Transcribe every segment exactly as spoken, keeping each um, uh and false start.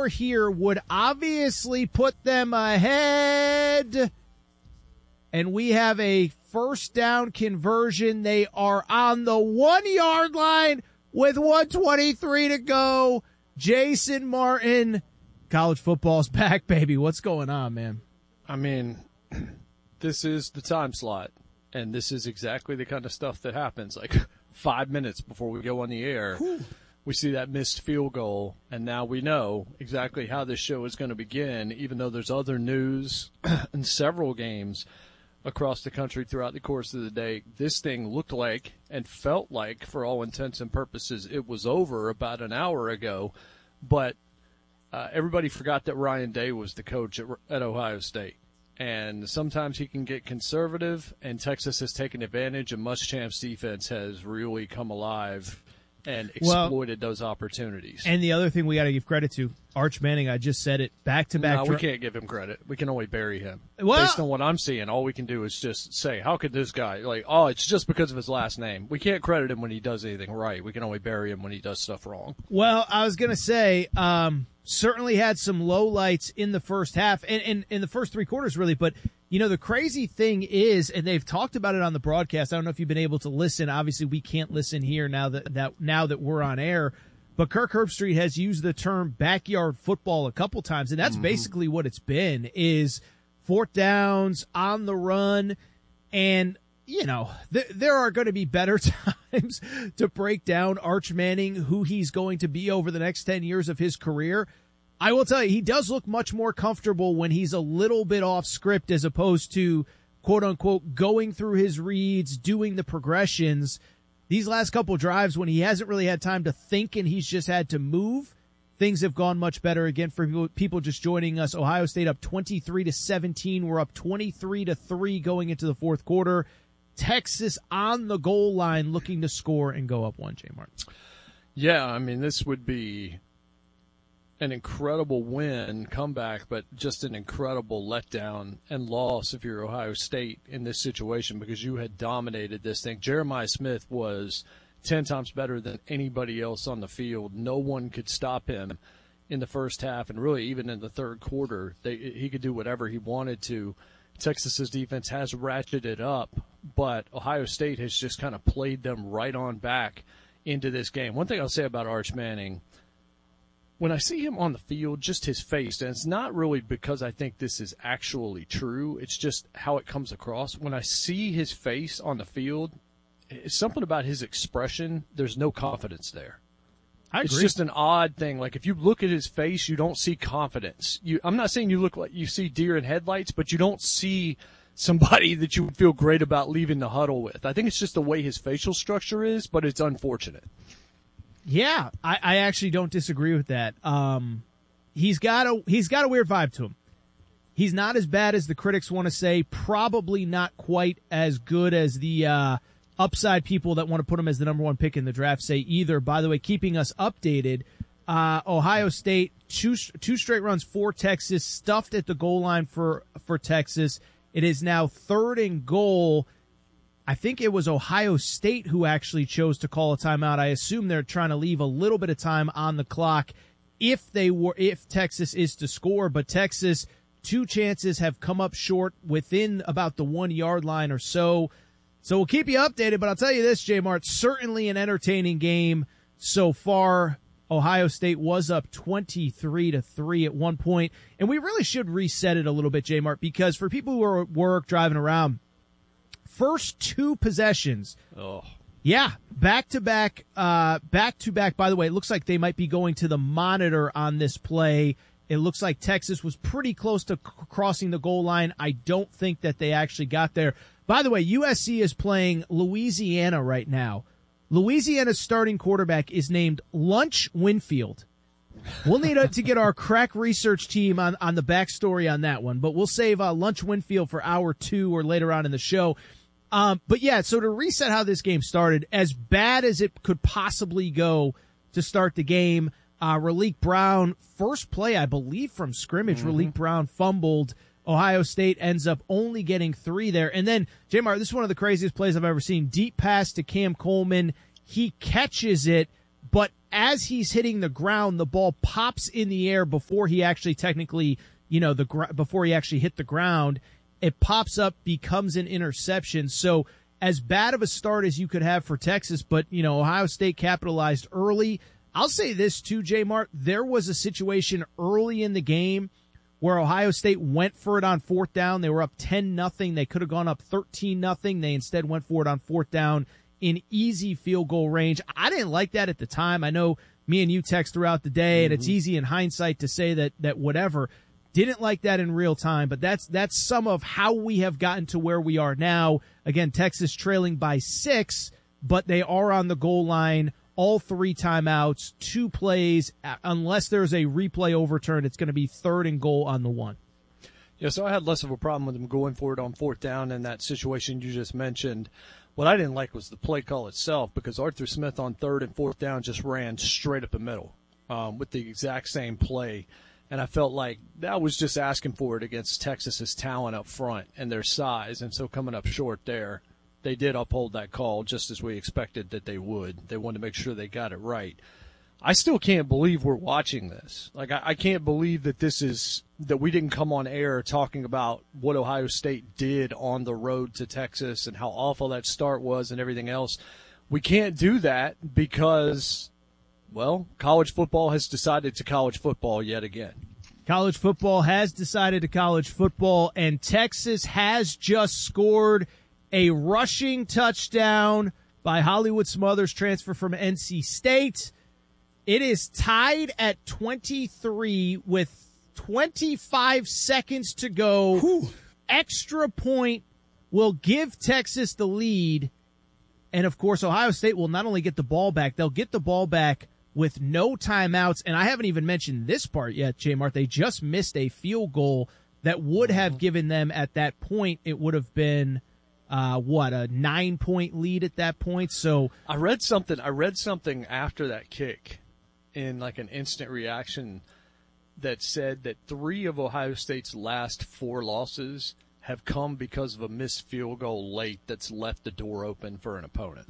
score here would obviously put them ahead. And we have a first down conversion. They are on the one-yard line with one twenty-three to go. Jason Martin, college football's back, baby. What's going on, man? I mean, this is the time slot, and this is exactly the kind of stuff that happens. Like five minutes before we go on the air, Whew. we see that missed field goal, and now we know exactly how this show is going to begin, even though there's other news in several games across the country throughout the course of the day. This thing looked like and felt like, for all intents and purposes, it was over about an hour ago, but uh, everybody forgot that Ryan Day was the coach at, at Ohio State. And sometimes he can get conservative, and Texas has taken advantage, and Muschamp's defense has really come alive and exploited well, those opportunities. And the other thing we got to give credit to, Arch Manning, I just said it, back-to-back. No, dr- we can't give him credit. We can only bury him. Well, Based on what I'm seeing, all we can do is just say, how could this guy, like, oh, it's just because of his last name. We can't credit him when he does anything right. We can only bury him when he does stuff wrong. Well, I was going to say, um, certainly had some lowlights in the first half, and in, in the first three quarters, really, but you know, the crazy thing is, and they've talked about it on the broadcast. I don't know if you've been able to listen. Obviously, we can't listen here now that, that now that we're on air. But Kirk Herbstreit has used the term backyard football a couple times, and that's mm-hmm. basically what it's been, is fourth downs, on the run, and, you know, th- there are going to be better times to break down Arch Manning, who he's going to be over the next ten years of his career. I will tell you, he does look much more comfortable when he's a little bit off script as opposed to, quote-unquote, going through his reads, doing the progressions. These last couple drives, when he hasn't really had time to think and he's just had to move, things have gone much better. Again, for people, people just joining us, Ohio State up twenty-three to seventeen. We're up twenty-three to three going into the fourth quarter. Texas on the goal line looking to score and go up one, J. Martin. Yeah, I mean, this would be an incredible win, comeback, but just an incredible letdown and loss if you're Ohio State in this situation, because you had dominated this thing. Jeremiah Smith was ten times better than anybody else on the field. No one could stop him in the first half, and really even in the third quarter. They, he could do whatever he wanted to. Texas's defense has ratcheted up, but Ohio State has just kind of played them right on back into this game. One thing I'll say about Arch Manning, when I see him on the field, just his face, and it's not really because I think this is actually true, it's just how it comes across. When I see his face on the field, it's something about his expression, there's no confidence there. I agree. It's just an odd thing. Like, if you look at his face, you don't see confidence. You, I'm not saying you look like you see deer in headlights, but you don't see somebody that you would feel great about leaving the huddle with. I think it's just the way his facial structure is, but it's unfortunate. Yeah, I, I actually don't disagree with that. Um, he's got a he's got a weird vibe to him. He's not as bad as the critics want to say. Probably not quite as good as the uh, upside people that want to put him as the number one pick in the draft say either. By the way, keeping us updated, uh, Ohio State two two straight runs for Texas, stuffed at the goal line for for Texas. It is now third and goal. I think it was Ohio State who actually chose to call a timeout. I assume they're trying to leave a little bit of time on the clock if they were, if Texas is to score. But Texas, two chances have come up short within about the one yard line or so. So we'll keep you updated. But I'll tell you this, J Mart, certainly an entertaining game so far. Ohio State was up twenty-three to three at one point, and we really should reset it a little bit, J Mart, because for people who are at work driving around, first two possessions. Oh. Yeah, back-to-back, uh, back-to-back. By the way, it looks like they might be going to the monitor on this play. It looks like Texas was pretty close to c- crossing the goal line. I don't think that they actually got there. By the way, U S C is playing Louisiana right now. Louisiana's starting quarterback is named Lunch Winfield. We'll need to get our crack research team on, on the backstory on that one, but we'll save uh, Lunch Winfield for hour two or later on in the show. Um, but yeah, so to reset how this game started, as bad as it could possibly go to start the game, uh, Raleek Brown, first play, I believe, from scrimmage, mm-hmm. Raleek Brown fumbled. Ohio State ends up only getting three there. And then, J-Mar, this is one of the craziest plays I've ever seen. Deep pass to Cam Coleman. He catches it, but as he's hitting the ground, the ball pops in the air before he actually technically, you know, the gr- before he actually hit the ground. It pops up, becomes an interception. So as bad of a start as you could have for Texas, but, you know, Ohio State capitalized early. I'll say this too, J-Mart. There was a situation early in the game where Ohio State went for it on fourth down. They were up ten nothing. They could have gone up thirteen nothing. They instead went for it on fourth down in easy field goal range. I didn't like that at the time. I know me and you text throughout the day, and mm-hmm. it's easy in hindsight to say that that whatever. Didn't like that in real time, but that's that's some of how we have gotten to where we are now. Again, Texas trailing by six, but they are on the goal line. All three timeouts, two plays. Unless there's a replay overturn, it's going to be third and goal on the one. Yeah, so I had less of a problem with them going for it on fourth down in that situation you just mentioned. What I didn't like was the play call itself, because Arthur Smith on third and fourth down just ran straight up the middle um, with the exact same play. And I felt like that was just asking for it against Texas's talent up front and their size. And so coming up short there, they did uphold that call just as we expected that they would. They wanted to make sure they got it right. I still can't believe we're watching this. Like, I, I can't believe that this is – that we didn't come on air talking about what Ohio State did on the road to Texas and how awful that start was and everything else. We can't do that because – well, college football has decided to college football yet again. College football has decided to college football, and Texas has just scored a rushing touchdown by Hollywood Smothers, transfer from N C State. It is tied at twenty-three with twenty-five seconds to go. Whew. Extra point will give Texas the lead. And, of course, Ohio State will not only get the ball back, they'll get the ball back with no timeouts. And I haven't even mentioned this part yet, J-Mart. They just missed a field goal that would have given them at that point. It would have been, uh, what, a nine-point lead at that point. So I read something. I read something after that kick in like an instant reaction that said that three of Ohio State's last four losses have come because of a missed field goal late that's left the door open for an opponent.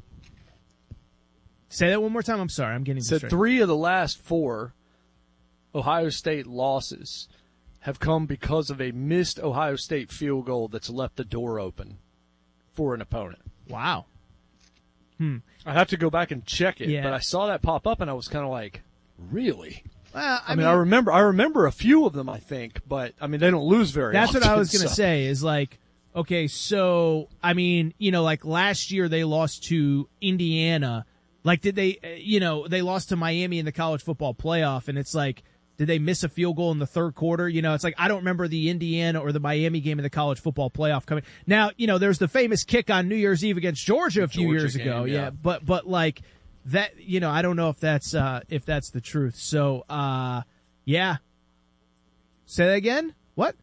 Say that one more time. I'm sorry. I'm getting distracted. Said three of the last four Ohio State losses have come because of a missed Ohio State field goal that's left the door open for an opponent. Wow. Hmm. I'd have to go back and check it, yeah. but I saw that pop up and I was kind of like, really? Well, I, I mean, mean, I remember, I remember a few of them, I think, but I mean, they don't lose very that's often. That's what I was going to so. say is like, okay, so, I mean, you know, like last year they lost to Indiana. Like, did they, you know, they lost to Miami in the college football playoff, and it's like, did they miss a field goal in the third quarter? You know, it's like, I don't remember the Indiana or the Miami game in the college football playoff coming. Now, you know, there's the famous kick on New Year's Eve against Georgia a few Georgia years game, ago. Yeah. yeah. But, but like that, you know, I don't know if that's, uh, if that's the truth. So, uh, yeah. Say that again? What?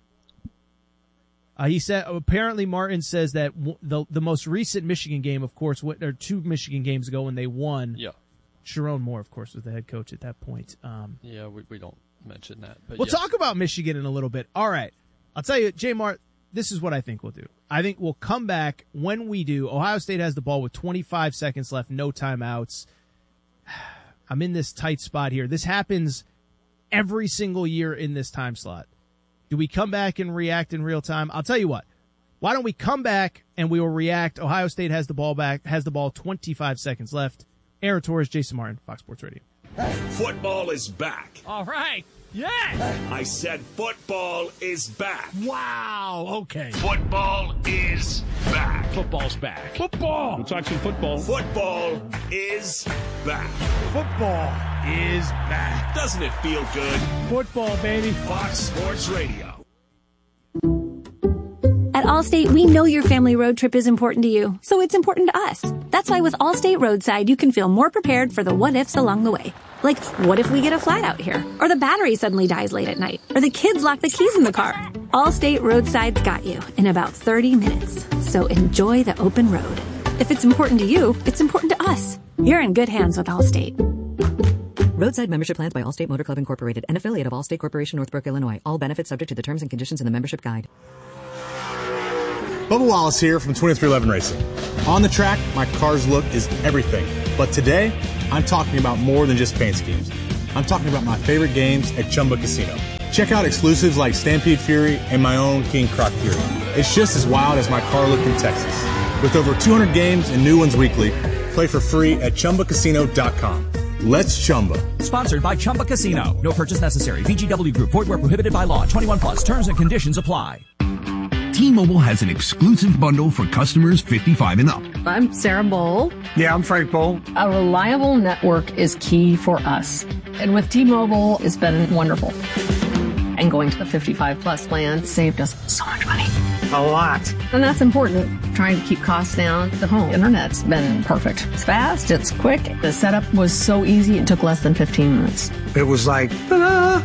Uh, he said, apparently Martin says that w- the the most recent Michigan game, of course, w- or two Michigan games ago when they won. Yeah. Sharon Moore, of course, was the head coach at that point. Um, yeah, we, we don't mention that. But we'll yes. talk about Michigan in a little bit. All right. I'll tell you, J. Mart, this is what I think we'll do. I think we'll come back when we do. Ohio State has the ball with twenty-five seconds left, no timeouts. I'm in this tight spot here. This happens every single year in this time slot. Do we come back and react in real time? I'll tell you what. Why don't we come back and we will react? Ohio State has the ball back, has the ball, twenty-five seconds left. Aaron Torres, Jason Martin, Fox Sports Radio. Football is back. All right. Yeah. I said football is back. Wow. Okay. Football is back. Football's back. Football. We'll talk some football. Football is back. Football is back. Doesn't it feel good? Football, baby. Fox Sports Radio. At Allstate, we know your family road trip is important to you, so it's important to us. That's why with Allstate Roadside, you can feel more prepared for the what-ifs along the way. Like, what if we get a flat out here? Or the battery suddenly dies late at night? Or the kids lock the keys in the car? Allstate Roadside's got you in about thirty minutes. So enjoy the open road. If it's important to you, it's important to us. You're in good hands with Allstate. Roadside membership plans by Allstate Motor Club Incorporated, an affiliate of Allstate Corporation, Northbrook, Illinois. All benefits subject to the terms and conditions in the membership guide. Bubba Wallace here from twenty-three eleven Racing. On the track, my car's look is everything. But today, I'm talking about more than just paint schemes. I'm talking about my favorite games at Chumba Casino. Check out exclusives like Stampede Fury and my own King Croc Fury. It's just as wild as my car look in Texas. With over two hundred games and new ones weekly, play for free at Chumba Casino dot com. Let's Chumba. Sponsored by Chumba Casino. No purchase necessary. V G W Group. Void where prohibited by law. twenty-one plus. Terms and conditions apply. T-Mobile has an exclusive bundle for customers fifty-five and up. I'm Sarah Bowl. Yeah, I'm Frank Bowl. A reliable network is key for us. And with T-Mobile, it's been wonderful. And going to the fifty-five plus plan saved us so much money. A lot. And that's important. Trying to keep costs down. The home internet's been perfect. It's fast, it's quick. The setup was so easy, it took less than fifteen minutes. It was like, ta-da!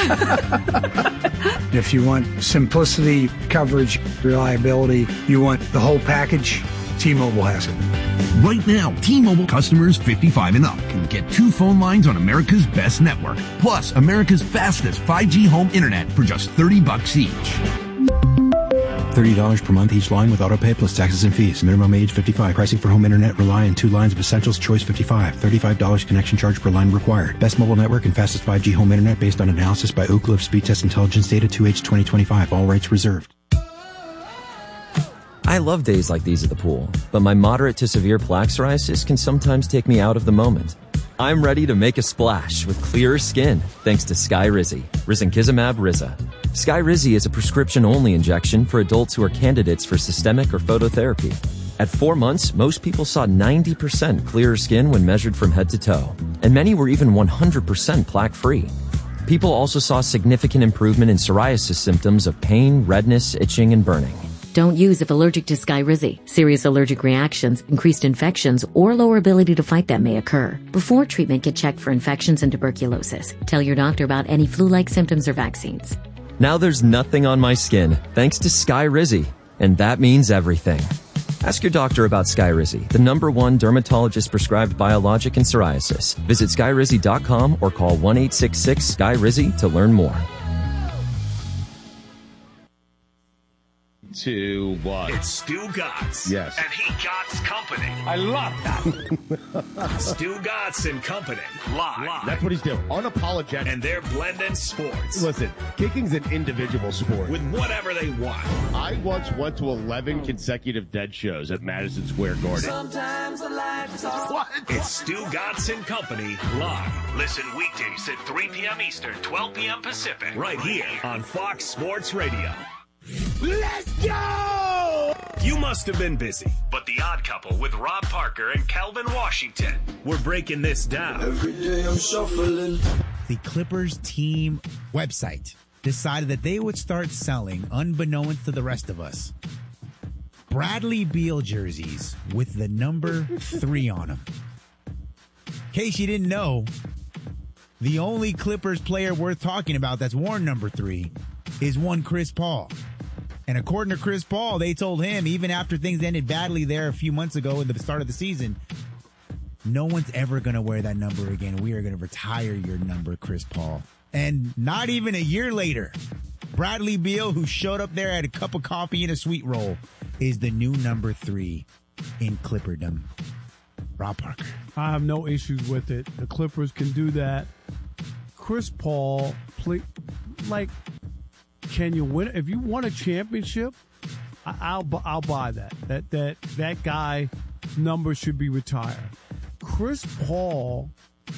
If you want simplicity, coverage, reliability, you want the whole package, T-Mobile has it. Right now, T-Mobile customers fifty-five and up can get two phone lines on America's best network, plus America's fastest five G home internet for just thirty bucks each. thirty dollars per month each line with autopay plus taxes and fees. Minimum age fifty-five. Pricing for home internet rely on two lines of Essentials Choice fifty-five. thirty-five dollars connection charge per line required. Best mobile network and fastest five G home internet based on analysis by Oak Cliff Speed Test Intelligence Data two H twenty twenty-five. All rights reserved. I love days like these at the pool, but my moderate to severe plaque psoriasis can sometimes take me out of the moment. I'm ready to make a splash with clearer skin thanks to Skyrizi, risankizumab Riza. Skyrizi is a prescription-only injection for adults who are candidates for systemic or phototherapy. At four months, most people saw ninety percent clearer skin when measured from head to toe, and many were even one hundred percent plaque-free. People also saw significant improvement in psoriasis symptoms of pain, redness, itching, and burning. Don't use if allergic to Skyrizi. Serious allergic reactions, increased infections, or lower ability to fight them may occur. Before treatment, get checked for infections and tuberculosis. Tell your doctor about any flu-like symptoms or vaccines. Now there's nothing on my skin, thanks to Skyrizi, and that means everything. Ask your doctor about Skyrizi, the number one dermatologist-prescribed biologic in psoriasis. Visit skyrizi dot com or call one eight six six S K Y R I Z Y to learn more. Two, one. It's Stu Gotts. Yes. And he Gotts Company. I love that. Stu Gotts and Company. Live. Live. That's what he's doing. Unapologetic. And they're blending sports. Listen, kicking's an individual sport. With whatever they want. I once went to eleven consecutive dead shows at Madison Square Garden. Sometimes the lights are... What? It's Stu Gotts and Company. Live. Listen weekdays at three p.m. Eastern, twelve p.m. Pacific. Right here on Fox Sports Radio. Let's go! You must have been busy, but The Odd Couple with Rob Parker and Calvin Washington, we're breaking this down. Every day I'm shuffling. The Clippers team website decided that they would start selling, unbeknownst to the rest of us, Bradley Beal jerseys with the number three on them. In case you didn't know, the only Clippers player worth talking about that's worn number three is one Chris Paul. And according to Chris Paul, they told him, even after things ended badly there a few months ago at the start of the season, no one's ever going to wear that number again. We are going to retire your number, Chris Paul. And not even a year later, Bradley Beal, who showed up there at a cup of coffee and a sweet roll, is the new number three in Clipperdom. Rob Parker. I have no issues with it. The Clippers can do that. Chris Paul, play, like... Can you win? If you won a championship, I'll I'll buy that. That that that guy number should be retired. Chris Paul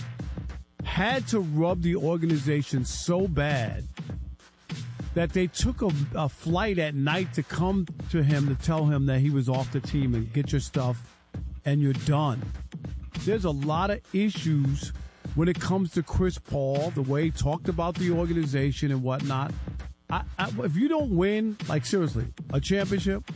had to rub the organization so bad that they took a, a flight at night to come to him to tell him that he was off the team and get your stuff and you're done. There's a lot of issues when it comes to Chris Paul, the way he talked about the organization and whatnot. I, I, if you don't win, like seriously, a championship,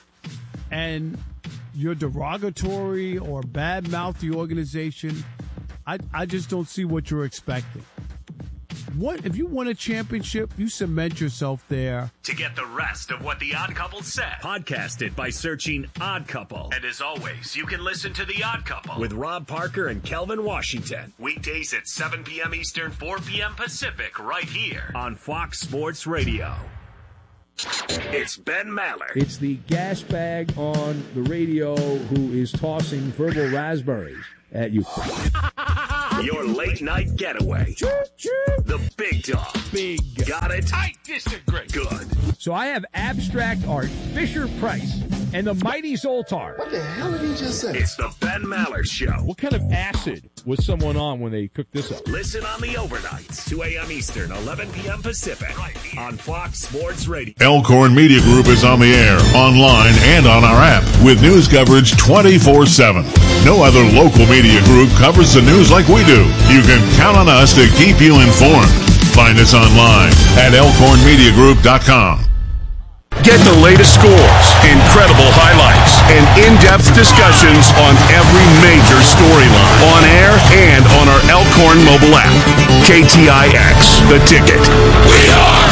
and you're derogatory or badmouth the organization, I, I just don't see what you're expecting. What if you win a championship, you cement yourself there. To get the rest of what The Odd Couple said, podcast it by searching Odd Couple. And as always, you can listen to The Odd Couple with Rob Parker and Kelvin Washington. Weekdays at seven p.m. Eastern, four p.m. Pacific, right here on Fox Sports Radio. It's Ben Maller. It's the gas bag on the radio who is tossing verbal raspberries at you. Your late night getaway. The big dog. Big. Got it? I disagree. Good. So I have abstract art, Fisher Price, and the mighty Zoltar. What the hell did he just say? It's the Ben Maller Show. What kind of acid was someone on when they cooked this up? Listen on the overnights, two a.m. Eastern, eleven p.m. Pacific, right here on Fox Sports Radio. Elkhorn Media Group is on the air, online, and on our app with news coverage twenty-four seven. No other local media group covers the news like we do. You can count on us to keep you informed. Find us online at elkhorn media group dot com. Get the latest scores, incredible highlights, and in-depth discussions on every major storyline on air and on our Elkhorn mobile app. K T I X, The Ticket. We are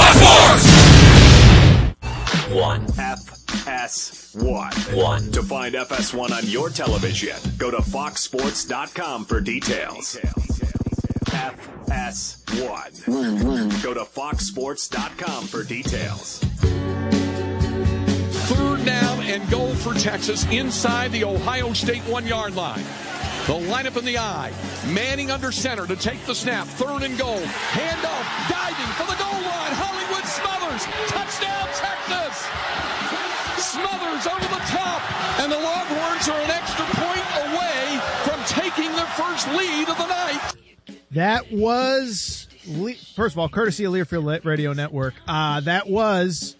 Fox Sports! One. F S one. One. To find F S one on your television, go to fox sports dot com for details. F S one. Go to fox sports dot com for details. Third down and goal for Texas inside the Ohio State one-yard line. The lineup in the eye. Manning under center to take the snap. Third and goal. Handoff. Diving for the goal line. Hollywood Smothers. Touchdown, Texas. Smothers over the top. And the Longhorns are an extra point away from taking their first lead of the night. That was, first of all, courtesy of Learfield Radio Network. Uh, that was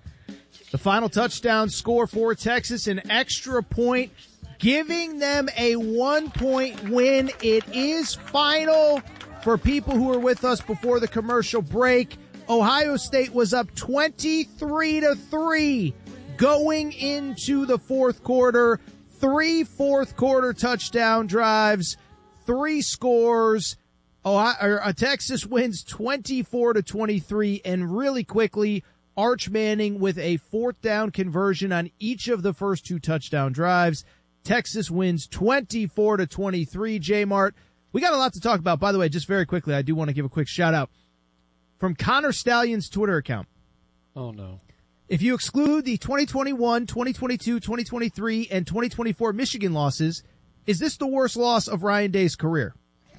the final touchdown score for Texas, an extra point, giving them a one-point win. It is final for people who were with us before the commercial break. Ohio State was up twenty-three to three going into the fourth quarter. Three fourth quarter touchdown drives, three scores. Ohio, or, uh, Texas wins twenty-four to twenty-three, and really quickly, Arch Manning with a fourth down conversion on each of the first two touchdown drives. Texas wins twenty-four to twenty-three. J-Mart, we got a lot to talk about. By the way, just very quickly, I do want to give a quick shout out from Connor Stallion's Twitter account. Oh no. If you exclude the twenty twenty-one, twenty twenty-two, twenty twenty-three, and twenty twenty-four Michigan losses, is this the worst loss of Ryan Day's career?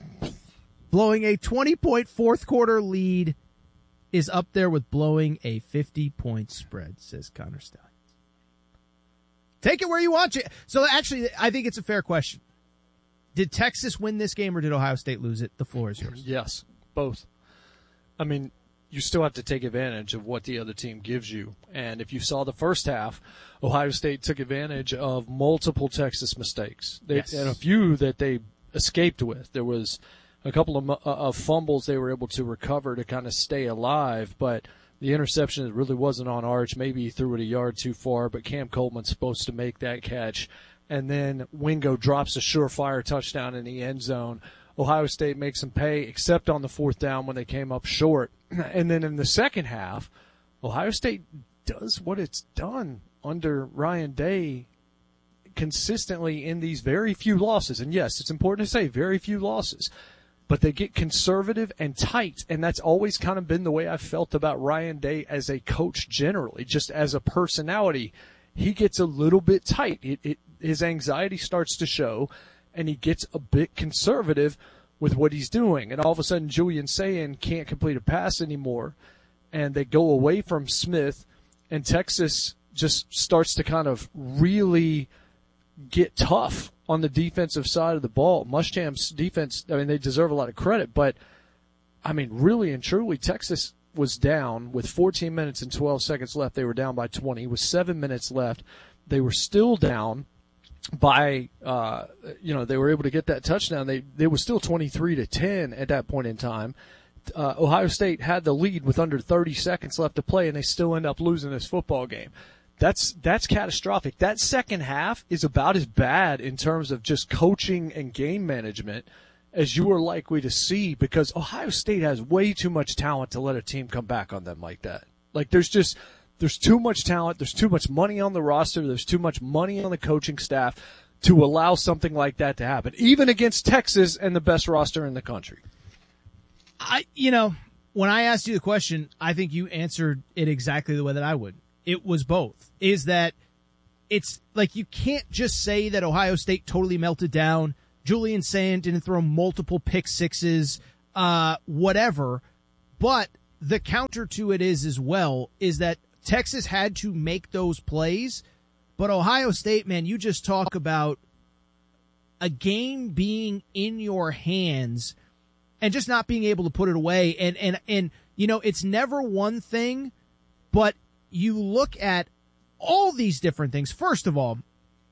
Blowing a twenty-point fourth quarter lead is up there with blowing a fifty-point spread, says Connor Stallions. Take it where you want it. So actually, I think it's a fair question. Did Texas win this game or did Ohio State lose it? The floor is yours. Yes, both. I mean, you still have to take advantage of what the other team gives you. And if you saw the first half, Ohio State took advantage of multiple Texas mistakes. They, Yes. And a few that they escaped with. There was a couple of, uh, of fumbles they were able to recover to kind of stay alive, but the interception really wasn't on Arch. Maybe he threw it a yard too far, but Cam Coleman's supposed to make that catch. And then Wingo drops a surefire touchdown in the end zone. Ohio State makes them pay, except on the fourth down when they came up short. And then in the second half, Ohio State does what it's done under Ryan Day consistently in these very few losses. And yes, it's important to say very few losses. But they get conservative and tight, and that's always kind of been the way I've felt about Ryan Day as a coach generally, just as a personality. He gets a little bit tight. It, it, his anxiety starts to show, and he gets a bit conservative with what he's doing. And all of a sudden, Julian Sayin can't complete a pass anymore, and they go away from Smith, and Texas just starts to kind of really get tough on the defensive side of the ball. Muschamp's defense, I mean, they deserve a lot of credit, but, I mean, really and truly, Texas was down with fourteen minutes and twelve seconds left. They were down by twenty. With seven minutes left, they were still down by, uh, you know, they were able to get that touchdown. They, they were still twenty-three to ten at that point in time. Uh, Ohio State had the lead with under thirty seconds left to play, and they still end up losing this football game. That's that's catastrophic. That second half is about as bad in terms of just coaching and game management as you are likely to see, because Ohio State has way too much talent to let a team come back on them like that. Like there's just there's too much talent, there's too much money on the roster, there's too much money on the coaching staff to allow something like that to happen, even against Texas and the best roster in the country. I, you know, when I asked you the question, I think you answered it exactly the way that I would. It was both. Is that it's like you can't just say that Ohio State totally melted down. Julian Sand didn't throw multiple pick sixes, uh, whatever. But the counter to it is as well is that Texas had to make those plays. But Ohio State, man, you just talk about a game being in your hands and just not being able to put it away. And, and, and, you know, it's never one thing, but you look at all these different things. First of all,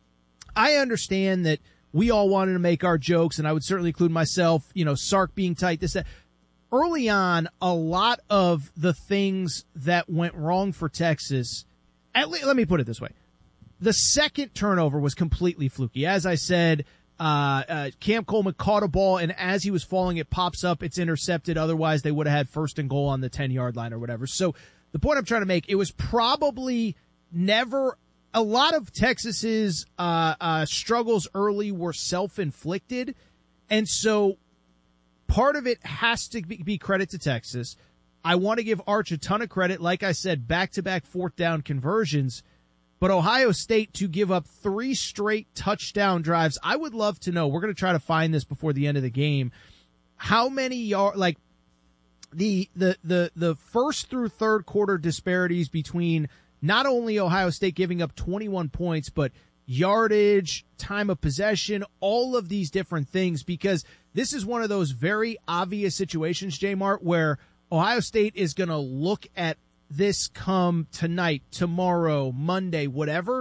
I understand that we all wanted to make our jokes, and I would certainly include myself, you know, Sark being tight, this, that. Early on, a lot of the things that went wrong for Texas, at least, let me put it this way. The second turnover was completely fluky. As I said, uh, uh, Cam Coleman caught a ball, and as he was falling, it pops up, it's intercepted. Otherwise, they would have had first and goal on the ten-yard line or whatever. So the point I'm trying to make, it was probably never – a lot of Texas's uh, uh, struggles early were self-inflicted, and so – part of it has to be credit to Texas. I want to give Arch a ton of credit. Like I said, back-to-back fourth down conversions. But Ohio State to give up three straight touchdown drives, I would love to know. We're going to try to find this before the end of the game. How many yard, like the, the, the, the first through third quarter disparities between not only Ohio State giving up twenty-one points, but yardage, time of possession, all of these different things, because this is one of those very obvious situations, J-Mart, where Ohio State is going to look at this come tonight, tomorrow, Monday, whatever,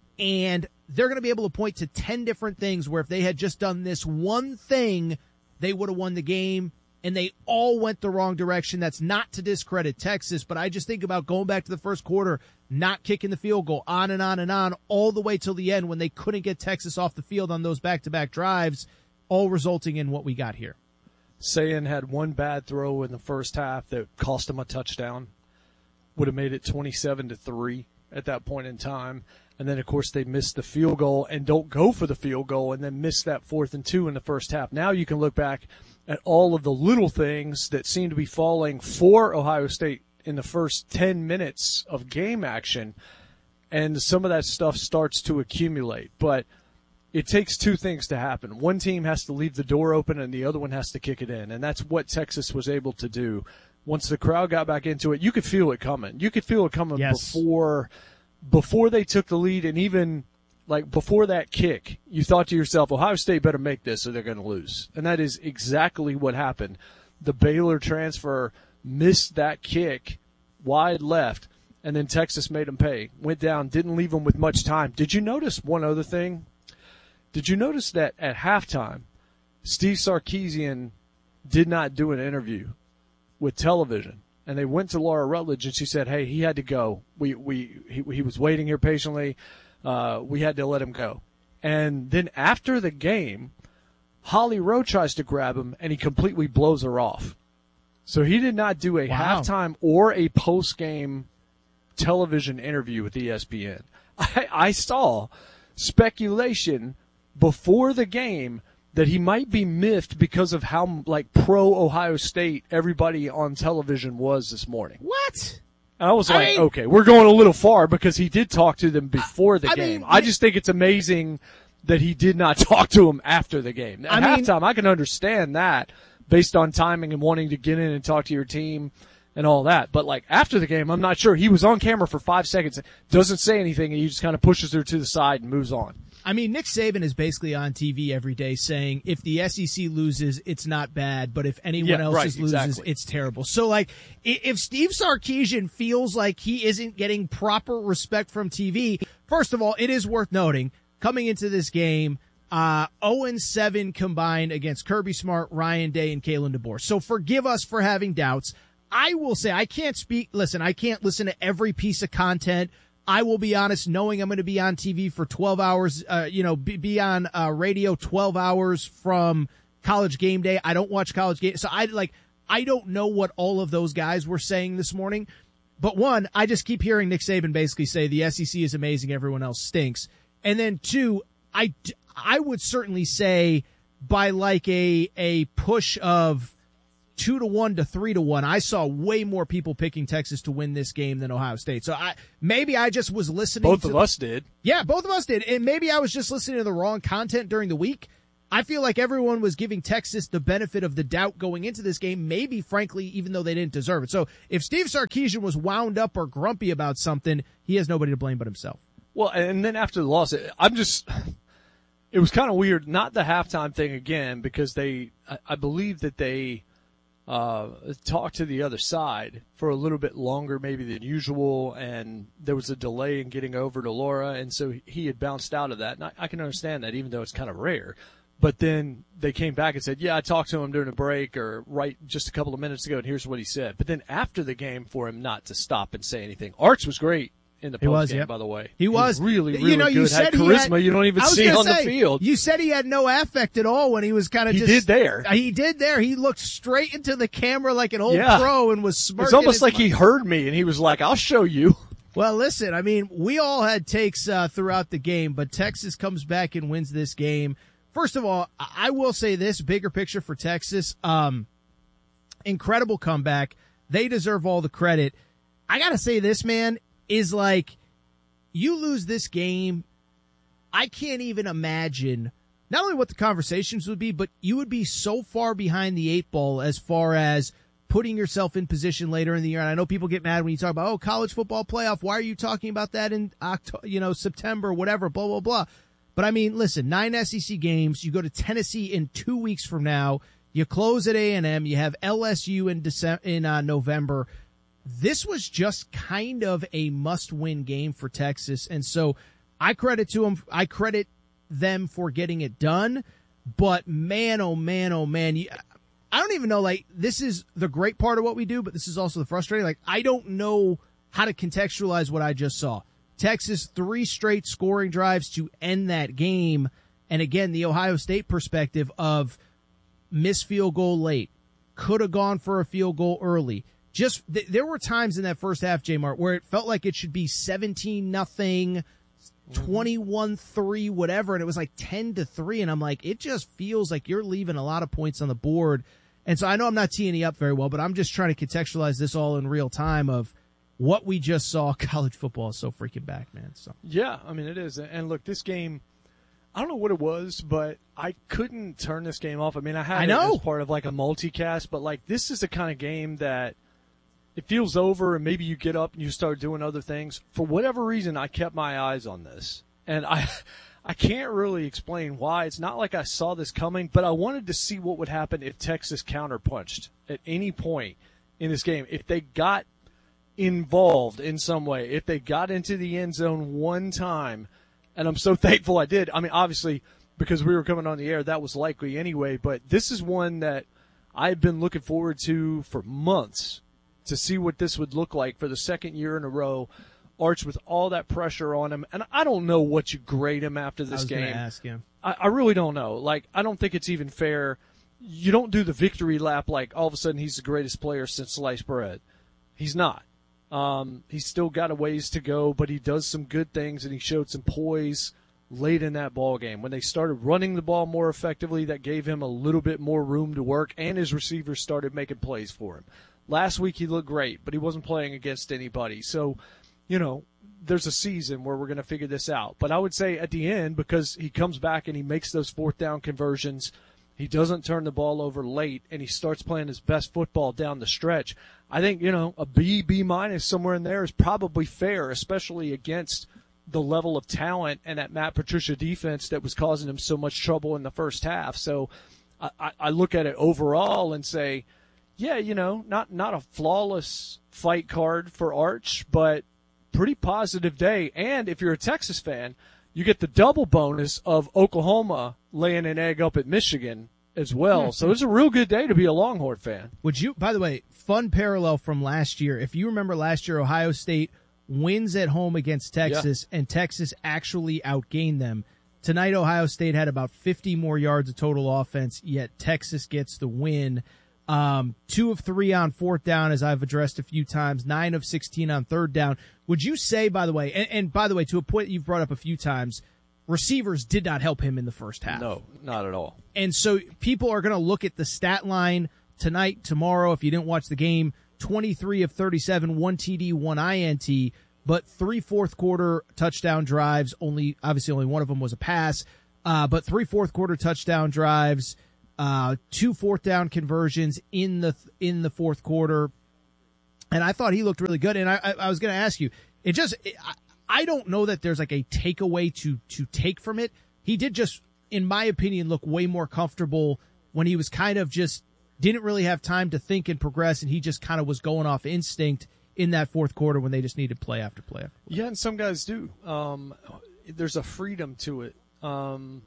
and they're going to be able to point to ten different things where if they had just done this one thing, they would have won the game, and they all went the wrong direction. That's not to discredit Texas, but I just think about going back to the first quarter, not kicking the field goal, on and on and on, all the way till the end when they couldn't get Texas off the field on those back-to-back drives, all resulting in what we got here. Sayin had one bad throw in the first half that cost him a touchdown. Would have made it twenty-seven to three at that point in time. And then, of course, they missed the field goal and don't go for the field goal and then miss that fourth and two in the first half. Now you can look back at all of the little things that seem to be falling for Ohio State in the first ten minutes of game action, and some of that stuff starts to accumulate. But it takes two things to happen. One team has to leave the door open and the other one has to kick it in, and that's what Texas was able to do. Once the crowd got back into it, you could feel it coming. You could feel it coming yes. before before they took the lead, and even like before that kick, you thought to yourself, Ohio State better make this or they're going to lose. And that is exactly what happened. The Baylor transfer missed that kick wide left, and then Texas made them pay. Went down, didn't leave them with much time. Did you notice one other thing? Did you notice that at halftime, Steve Sarkisian did not do an interview with television? And they went to Laura Rutledge, and she said, hey, he had to go. We we he, he was waiting here patiently. Uh, we had to let him go. And then after the game, Holly Rowe tries to grab him, and he completely blows her off. So he did not do a wow. halftime or a post-game television interview with E S P N. I, I saw speculation before the game that he might be miffed because of how like pro Ohio State everybody on television was this morning. What? And I was like, I mean, okay, we're going a little far because he did talk to them before the I game. Mean, I just think it's amazing that he did not talk to them after the game. At I halftime, mean, I can understand that based on timing and wanting to get in and talk to your team and all that. But like after the game, I'm not sure. He was on camera for five seconds, doesn't say anything, and he just kind of pushes her to the side and moves on. I mean, Nick Saban is basically on T V every day saying if the S E C loses, it's not bad, but if anyone yeah, else right, loses, exactly. it's terrible. So, like, if Steve Sarkisian feels like he isn't getting proper respect from T V, first of all, it is worth noting, coming into this game, uh, oh and seven combined against Kirby Smart, Ryan Day, and Kalen DeBoer. So forgive us for having doubts. I will say I can't speak, listen, I can't listen to every piece of content. I will be honest, knowing I'm going to be on T V for twelve hours, uh, you know, be, be on uh, radio twelve hours from College Game Day. I don't watch College Game. So I like, I don't know what all of those guys were saying this morning. But one, I just keep hearing Nick Saban basically say the S E C is amazing. Everyone else stinks. And then two, I, I would certainly say by like a, a push of two to one to three to one. I saw way more people picking Texas to win this game than Ohio State. So I maybe I just was listening. Both to of the, us did. Yeah, both of us did. And maybe I was just listening to the wrong content during the week. I feel like everyone was giving Texas the benefit of the doubt going into this game, maybe, frankly, even though they didn't deserve it. So if Steve Sarkisian was wound up or grumpy about something, he has nobody to blame but himself. Well, and then after the loss, I'm just – it was kind of weird, not the halftime thing again, because they – I believe that they uh, talked to the other side for a little bit longer maybe than usual, and there was a delay in getting over to Laura, and so he had bounced out of that. And I, I can understand that, even though it's kind of rare. But then they came back and said, yeah, I talked to him during a break or right just a couple of minutes ago, and here's what he said. But then after the game, for him not to stop and say anything. Arch was great in the post game, yep. by the way. He was. He was really, really you know, good. You had said charisma he had, you don't even see on say, the field. You said he had no affect at all when he was kind of he just. He did there. He did there. He looked straight into the camera like an old yeah. pro and was smirking. It's almost like he heard me, and he was like, I'll show you. Well, listen, I mean, we all had takes uh, throughout the game, but Texas comes back and wins this game. First of all, I will say this, bigger picture for Texas, um, incredible comeback. They deserve all the credit. I got to say this, man, is like you lose this game, I can't even imagine not only what the conversations would be, but you would be so far behind the eight ball as far as putting yourself in position later in the year. And I know people get mad when you talk about, oh, college football playoff. Why are you talking about that in October, you know, September, whatever, blah, blah, blah. But, I mean, listen, nine S E C games. You go to Tennessee in two weeks from now. You close at A and M. You have L S U in December, in uh, November. This was just kind of a must-win game for Texas. And so I credit to them. I credit them for getting it done. But, man, oh, man, oh, man. You, I don't even know, like, this is the great part of what we do, but this is also the frustrating. Like, I don't know how to contextualize what I just saw. Texas, three straight scoring drives to end that game. And again, the Ohio State perspective of missed field goal late, could have gone for a field goal early. Just th- there were times in that first half, J-Mart, where it felt like it should be seventeen nothing, twenty-one three, whatever, and it was like ten to three. And I'm like, it just feels like you're leaving a lot of points on the board. And so I know I'm not teeing you up very well, but I'm just trying to contextualize this all in real time of what we just saw. College football is so freaking back, man. So yeah, I mean, it is. And look, this game, I don't know what it was, but I couldn't turn this game off. I mean, I had I it know. as part of like a multicast, but like this is the kind of game that it feels over and maybe you get up and you start doing other things. For whatever reason, I kept my eyes on this. And I I can't really explain why. It's not like I saw this coming, but I wanted to see what would happen if Texas counterpunched at any point in this game. If they got involved in some way, if they got into the end zone one time, and I'm so thankful I did. I mean, obviously, because we were coming on the air, that was likely anyway, but this is one that I've been looking forward to for months to see what this would look like for the second year in a row. Arch with all that pressure on him, and I don't know what you grade him after this I was game. gonna ask him. I, I really don't know. Like, I don't think it's even fair. You don't do the victory lap like all of a sudden he's the greatest player since sliced bread. He's not. Um, he's still got a ways to go, but he does some good things, and he showed some poise late in that ball game. When they started running the ball more effectively, that gave him a little bit more room to work, and his receivers started making plays for him. Last week he looked great, but he wasn't playing against anybody. So, you know, there's a season where we're going to figure this out. But I would say at the end, because he comes back and he makes those fourth down conversions, he doesn't turn the ball over late, and he starts playing his best football down the stretch. I think, you know, a B, B minus somewhere in there is probably fair, especially against the level of talent and that Matt Patricia defense that was causing him so much trouble in the first half. So I, I look at it overall and say, yeah, you know, not, not a flawless fight card for Arch, but pretty positive day. And if you're a Texas fan, you get the double bonus of Oklahoma laying an egg up at Michigan as well. So it's a real good day to be a Longhorn fan. Would you, by the way, fun parallel from last year. If you remember last year, Ohio State wins at home against Texas, yeah. and Texas actually outgained them. Tonight, Ohio State had about fifty more yards of total offense, yet Texas gets the win. Um, two of three on fourth down, as I've addressed a few times, nine of sixteen on third down. Would you say, by the way, and, and by the way, to a point you've brought up a few times, receivers did not help him in the first half. No, not at all. And so people are going to look at the stat line tonight, tomorrow, if you didn't watch the game, twenty-three of thirty-seven, one T D, one I N T, but three fourth quarter touchdown drives. Only, obviously only one of them was a pass, uh, but three fourth quarter touchdown drives, uh, two fourth down conversions in the, in the fourth quarter. And I thought he looked really good. And I, I, I was going to ask you, it just, it, I, I don't know that there's like a takeaway to, to take from it. He did just, in my opinion, look way more comfortable when he was kind of just didn't really have time to think and progress, and he just kind of was going off instinct in that fourth quarter when they just needed play after play after play. Yeah, and some guys do. Um, there's a freedom to it. Um,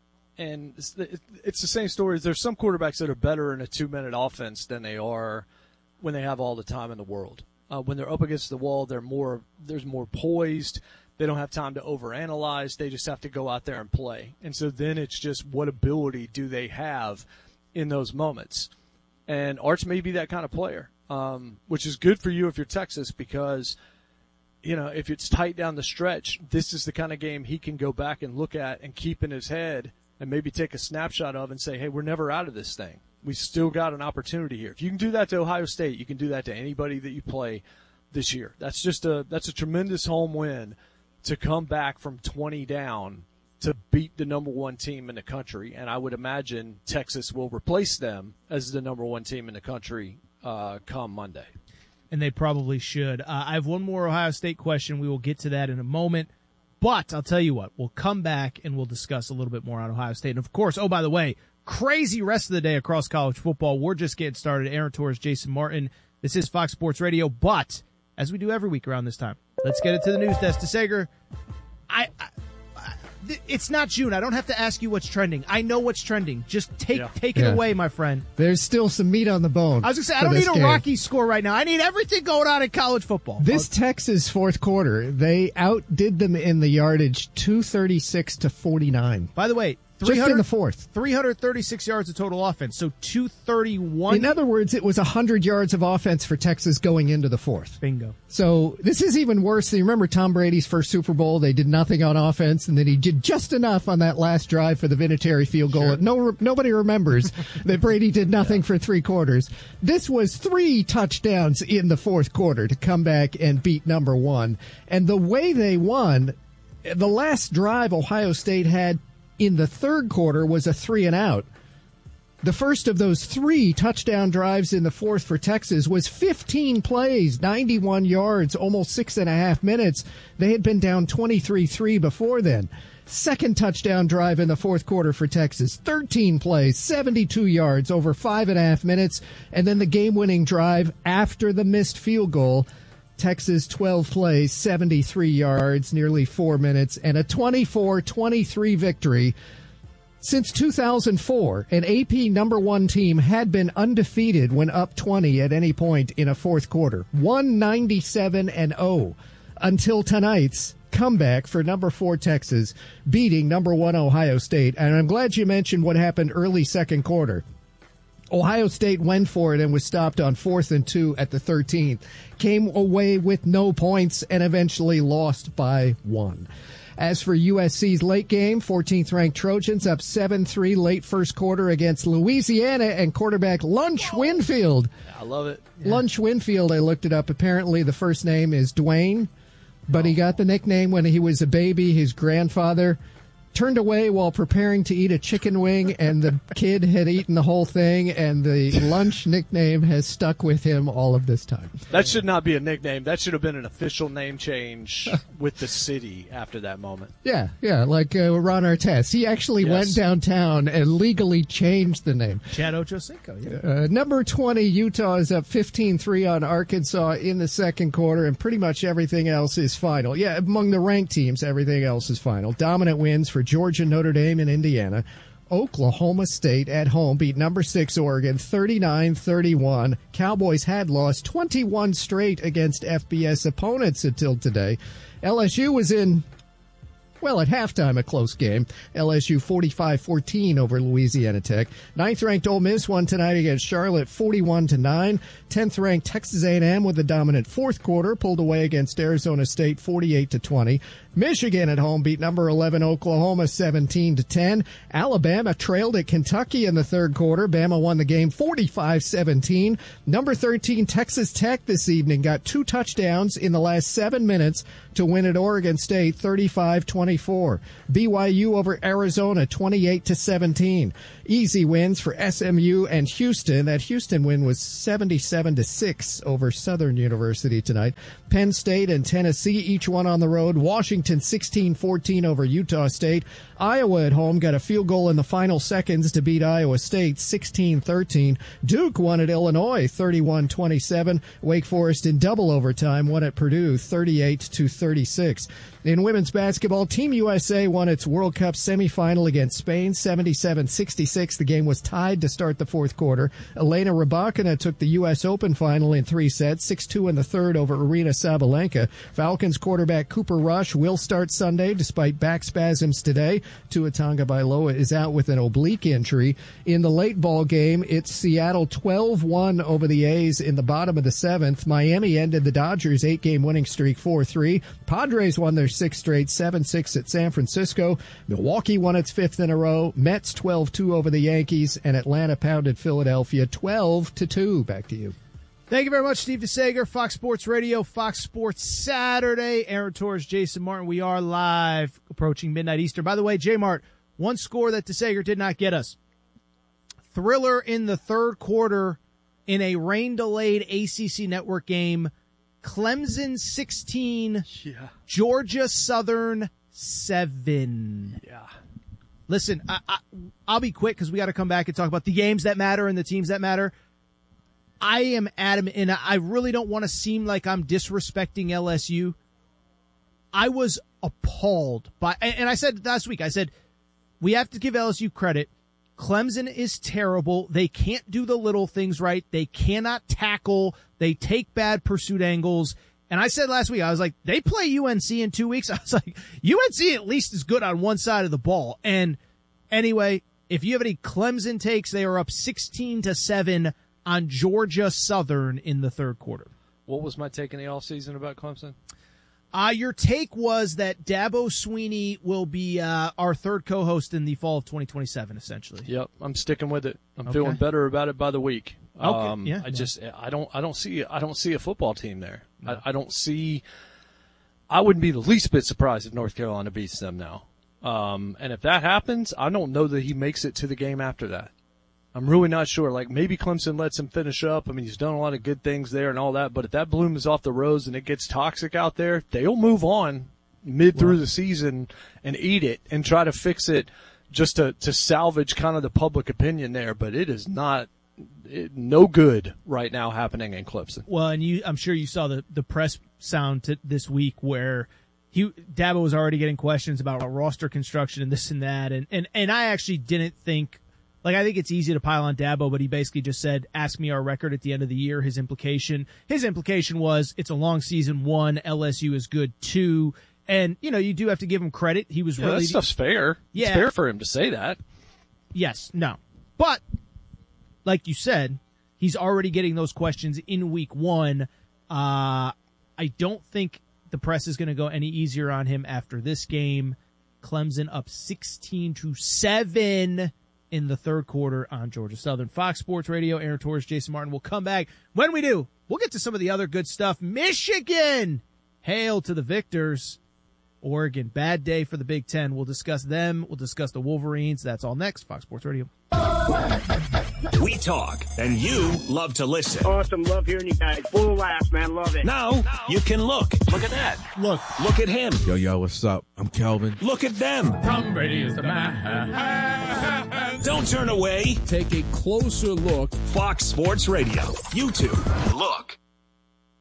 and it's the, it's the same story. There's some quarterbacks that are better in a two-minute offense than they are when they have all the time in the world. Uh, when they're up against the wall, they're more there's more poised. They don't have time to overanalyze. They just have to go out there and play. And so then it's just what ability do they have in those moments. And Arch may be that kind of player, um, which is good for you if you're Texas because, you know, if it's tight down the stretch, this is the kind of game he can go back and look at and keep in his head and maybe take a snapshot of and say, hey, we're never out of this thing. We still got an opportunity here. If you can do that to Ohio State, you can do that to anybody that you play this year. That's just a that's a tremendous home win to come back from twenty down to beat the number one team in the country. And I would imagine Texas will replace them as the number one team in the country uh, come Monday. And they probably should. Uh, I have one more Ohio State question. We will get to that in a moment. But I'll tell you what, we'll come back and we'll discuss a little bit more on Ohio State. And, of course, oh, by the way, crazy rest of the day across college football. We're just getting started. Aaron Torres, Jason Martin. This is Fox Sports Radio. But, as we do every week around this time, let's get it to the news desk. DeSager, I, I, I, it's not June. I don't have to ask you what's trending. I know what's trending. Just take yeah. take it yeah. away, my friend. There's still some meat on the bone. I was going to say, I don't need a game. Rocky score right now. I need everything going on in college football. This I'll, Texas fourth quarter, they outdid them in the yardage two thirty-six to forty-nine. By the way, just in the fourth. three hundred thirty-six yards of total offense, so two thirty-one. In other words, it was one hundred yards of offense for Texas going into the fourth. Bingo. So this is even worse. You remember Tom Brady's first Super Bowl? They did nothing on offense, and then he did just enough on that last drive for the Vinatieri field goal. Sure. No, nobody remembers that Brady did nothing yeah. for three quarters. This was three touchdowns in the fourth quarter to come back and beat number one. And the way they won, the last drive Ohio State had in the third quarter was a three and out. The first of those three touchdown drives in the fourth for Texas was fifteen plays, ninety-one yards, almost six and a half minutes. They had been down twenty-three three before then. Second touchdown drive in the fourth quarter for Texas, thirteen plays, seventy-two yards, over five and a half minutes. And then the game-winning drive after the missed field goal. Texas twelve plays, seventy-three yards, nearly four minutes, and a twenty-four twenty-three victory. Since two thousand four, an A P number one team had been undefeated when up twenty at any point in a fourth quarter. one ninety-seven and oh until tonight's comeback for number four Texas, beating number one Ohio State. And I'm glad you mentioned what happened early second quarter. Ohio State went for it and was stopped on fourth and two at the thirteenth. Came away with no points and eventually lost by one. As for U S C's late game, fourteenth-ranked Trojans up seven three late first quarter against Louisiana and quarterback Lunch Winfield. I love it. Yeah. Lunch Winfield, I looked it up. Apparently the first name is Dwayne, but he got the nickname when he was a baby. His grandfather turned away while preparing to eat a chicken wing, and the kid had eaten the whole thing, and the Lunch nickname has stuck with him all of this time. That should not be a nickname. That should have been an official name change with the city after that moment. Yeah, yeah, like uh, Ron Artest. He actually yes. went downtown and legally changed the name. Chad Ochocinco, yeah. Uh, number twenty, Utah is up fifteen three on Arkansas in the second quarter, and pretty much everything else is final. Yeah, among the ranked teams, everything else is final. Dominant wins for Georgia, Notre Dame, and Indiana. Oklahoma State at home beat number six Oregon thirty-nine thirty-one. Cowboys had lost twenty-one straight against F B S opponents until today. L S U was in Well, at halftime, a close game. L S U forty-five fourteen over Louisiana Tech. Ninth-ranked Ole Miss won tonight against Charlotte forty-one to nine. Tenth-ranked Texas A and M with a dominant fourth quarter pulled away against Arizona State forty-eight to twenty. Michigan at home beat number eleven Oklahoma seventeen to ten. Alabama trailed at Kentucky in the third quarter. Bama won the game forty-five seventeen. Number thirteen Texas Tech this evening got two touchdowns in the last seven minutes to win at Oregon State thirty-five twenty-four. B Y U over Arizona twenty-eight to seventeen. Easy wins for S M U and Houston. That Houston win was seventy-seven to six over Southern University tonight. Penn State and Tennessee each one on the road. Washington sixteen fourteen over Utah State. Iowa at home got a field goal in the final seconds to beat Iowa State sixteen thirteen. Duke won at Illinois thirty-one twenty-seven. Wake Forest in double overtime won at Purdue thirty-eight to thirty-six. In women's basketball, Team U S A won its World Cup semifinal against Spain seventy-seven sixty-six. The game was tied to start the fourth quarter. Elena Rybakina took the U S Open final in three sets, six two in the third over Arina Sabalenka. Falcons quarterback Cooper Rush will start Sunday despite back spasms today. Tua Tagovailoa is out with an oblique injury. In the late ball game, it's Seattle twelve one over the A's in the bottom of the seventh. Miami ended the Dodgers' eight-game winning streak four three. Padres won their sixth straight, seven six at San Francisco. Milwaukee won its fifth in a row. Mets twelve two over the Yankees, and Atlanta pounded Philadelphia twelve to two. Back to you. Thank you very much, Steve DeSager, Fox Sports Radio, Fox Sports Saturday. Aaron Torres, Jason Martin. We are live, approaching midnight Eastern. By the way, J-Mart, one score that DeSager did not get us. Thriller in the third quarter in a rain-delayed A C C Network game. Clemson sixteen, yeah. Georgia Southern seven. Yeah. Listen, I, I, I'll be quick because we got to come back and talk about the games that matter and the teams that matter. I am adamant, and I really don't want to seem like I'm disrespecting L S U. I was appalled by, and I said last week, I said, we have to give L S U credit. Clemson is terrible. They can't do the little things right. They cannot tackle. They take bad pursuit angles. And I said last week, I was like, they play U N C in two weeks. I was like, U N C at least is good on one side of the ball. And anyway, if you have any Clemson takes, they are up sixteen to seven on Georgia Southern in the third quarter. What was my take in the offseason about Clemson? Uh, your take was that Dabo Swinney will be uh, our third co-host in the fall of twenty twenty-seven, essentially. Yep, I'm sticking with it. I'm okay. feeling better about it by the week. Okay, um, yeah. I yeah. just I don't I don't see I don't see a football team there. No. I, I don't see. I wouldn't be the least bit surprised if North Carolina beats them now. Um, and if that happens, I don't know that he makes it to the game after that. I'm really not sure. Like, maybe Clemson lets him finish up. I mean, he's done a lot of good things there and all that. But if that bloom is off the rose and it gets toxic out there, they'll move on mid through the season and eat it and try to fix it just to, to salvage kind of the public opinion there. But it is not it, no good right now happening in Clemson. Well, and you, I'm sure you saw the, the press sound to this week where he Dabo was already getting questions about roster construction and this and that. And, and, and I actually didn't think – Like, I think it's easy to pile on Dabo, but he basically just said, ask me our record at the end of the year. His implication, his implication was it's a long season. One, L S U is good. Two, and, you know, you do have to give him credit. He was yeah, really. That stuff's fair. Yeah. It's fair for him to say that. Yes, no. But, like you said, he's already getting those questions in week one. Uh, I don't think the press is going to go any easier on him after this game. Clemson up sixteen to seven. In the third quarter on Georgia Southern. Fox Sports Radio, Aaron Torres, Jason Martin. We'll come back. When we do, we'll get to some of the other good stuff. Michigan! Hail to the victors. Oregon, bad day for the Big Ten. We'll discuss them. We'll discuss the Wolverines. That's all next. Fox Sports Radio. We talk, and you love to listen. Awesome. Love hearing you guys. Full of laughs, man. Love it. Now, you can look. Look at that. Look. Look at him. Yo, yo, what's up? I'm Kelvin. Look at them. Tom Brady is the man. Don't turn away. Take a closer look. Fox Sports Radio. YouTube. Look.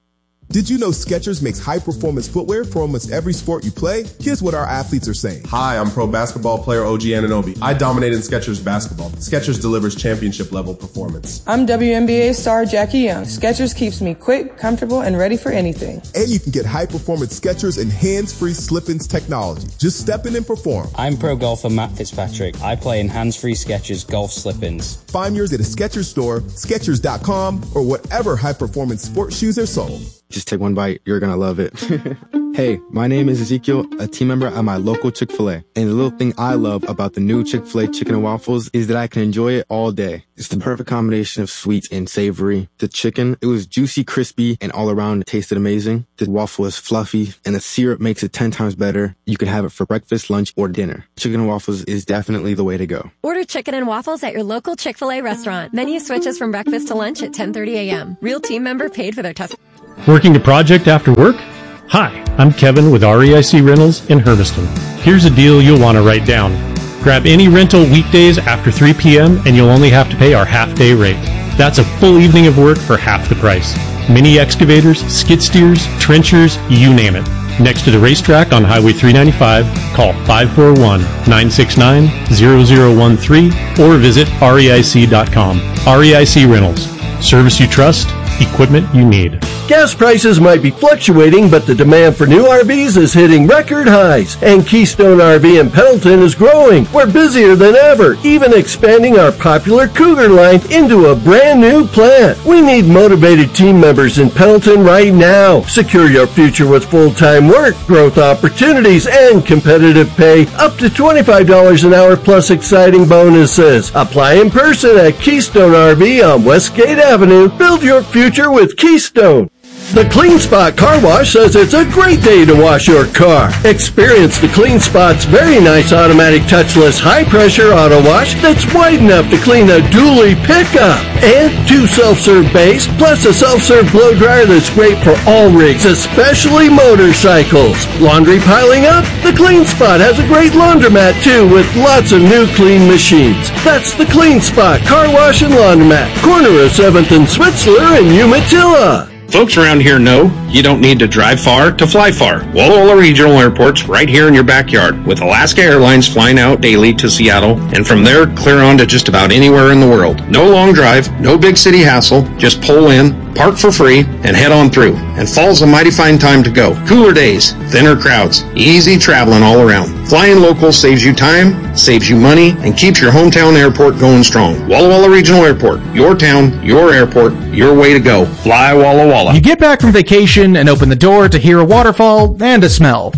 Did you know Skechers makes high-performance footwear for almost every sport you play? Here's what our athletes are saying. Hi, I'm pro basketball player O G Anunoby. I dominate in Skechers basketball. Skechers delivers championship-level performance. I'm W N B A star Jackie Young. Skechers keeps me quick, comfortable, and ready for anything. And you can get high-performance Skechers and hands-free slip-ins technology. Just step in and perform. I'm pro golfer Matt Fitzpatrick. I play in hands-free Skechers golf slip-ins. Find yours at a Skechers store, Skechers dot com, or whatever high-performance sports shoes are sold. Just take one bite. You're going to love it. Hey, my name is Ezekiel, a team member at my local Chick-fil-A. And the little thing I love about the new Chick-fil-A chicken and waffles is that I can enjoy it all day. It's the perfect combination of sweet and savory. The chicken, it was juicy, crispy, and all around it tasted amazing. The waffle is fluffy, and the syrup makes it ten times better. You can have it for breakfast, lunch, or dinner. Chicken and waffles is definitely the way to go. Order chicken and waffles at your local Chick-fil-A restaurant. Menu switches from breakfast to lunch at ten thirty a.m. Real team member paid for their test. Working a project after work? Hi, I'm Kevin with R E I C Rentals in Hermiston. Here's a deal you'll want to write down. Grab any rental weekdays after three p.m. and you'll only have to pay our half-day rate. That's a full evening of work for half the price. Mini excavators, skid steers, trenchers, you name it. Next to the racetrack on Highway three ninety-five, call five four one, nine six nine, zero zero one three or visit R E I C dot com. R E I C Rentals. Service you trust, equipment you need. Gas prices might be fluctuating, but the demand for new R Vs is hitting record highs. And Keystone R V in Pendleton is growing. We're busier than ever, even expanding our popular Cougar line into a brand new plant. We need motivated team members in Pendleton right now. Secure your future with full-time work, growth opportunities, and competitive pay. Up to twenty-five dollars an hour plus exciting bonuses. Apply in person at Keystone R V on Westgate Avenue. Build your future with Keystone. The Clean Spot Car Wash says it's a great day to wash your car. Experience the Clean Spot's very nice automatic touchless high-pressure auto wash that's wide enough to clean a dually pickup. And two self-serve bays, plus a self-serve blow dryer that's great for all rigs, especially motorcycles. Laundry piling up? The Clean Spot has a great laundromat too, with lots of new clean machines. That's the Clean Spot Car Wash and Laundromat, corner of seventh and Switzler in Umatilla. Folks around here know you don't need to drive far to fly far. Walla Walla Regional Airport's right here in your backyard, with Alaska Airlines flying out daily to Seattle, and from there clear on to just about anywhere in the world. No long drive, no big city hassle, just pull in, park for free, and head on through. And fall's a mighty fine time to go. Cooler days, thinner crowds, easy traveling all around. Flying local saves you time, saves you money, and keeps your hometown airport going strong. Walla Walla Regional Airport, your town, your airport, your way to go. Fly Walla Walla. You get back from vacation and open the door to hear a waterfall and a smell.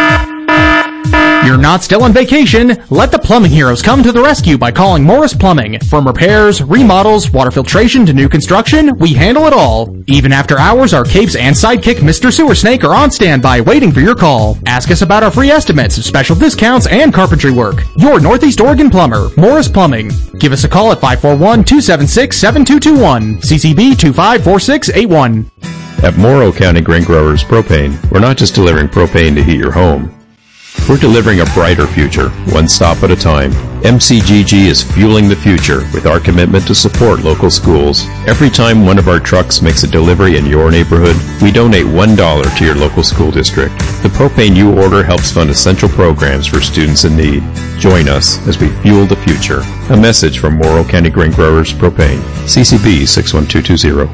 You're not still on vacation. Let the plumbing heroes come to the rescue by calling Morris Plumbing. From repairs, remodels, water filtration to new construction, we handle it all. Even after hours, our capes and sidekick Mister Sewer Snake are on standby waiting for your call. Ask us about our free estimates, special discounts, and carpentry work. Your Northeast Oregon plumber, Morris Plumbing. Give us a call at five four one, two seven six, seven two two one, C C B two five four six eight one. At Morrow County Grain Growers Propane, we're not just delivering propane to heat your home. We're delivering a brighter future, one stop at a time. M C G G is fueling the future with our commitment to support local schools. Every time one of our trucks makes a delivery in your neighborhood, we donate one dollar to your local school district. The propane you order helps fund essential programs for students in need. Join us as we fuel the future. A message from Morrow County Grain Growers Propane. C C B six one two two zero.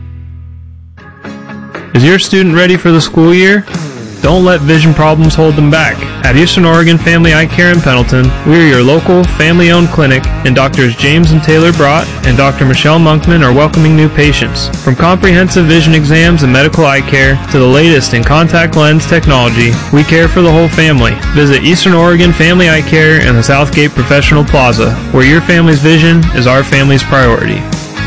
Is your student ready for the school year? Don't let vision problems hold them back. At Eastern Oregon Family Eye Care in Pendleton, we are your local, family-owned clinic, and Doctors James and Taylor Brott and Doctor Michelle Monkman are welcoming new patients. From comprehensive vision exams and medical eye care to the latest in contact lens technology, we care for the whole family. Visit Eastern Oregon Family Eye Care in the Southgate Professional Plaza, where your family's vision is our family's priority.